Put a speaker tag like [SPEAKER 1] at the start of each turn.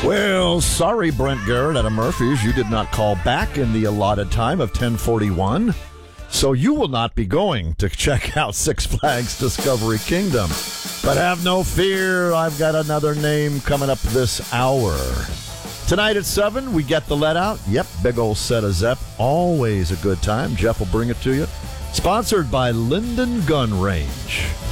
[SPEAKER 1] Well, sorry, Brent Garrett at Murphy's. You did not call back in the allotted time of 10:41. So you will not be going to check out Six Flags Discovery Kingdom. But have no fear, I've got another name coming up this hour. Tonight at 7, we get the let out. Yep, big old set of Zepp. Always a good time. Jeff will bring it to you. Sponsored by Linden Gun Range.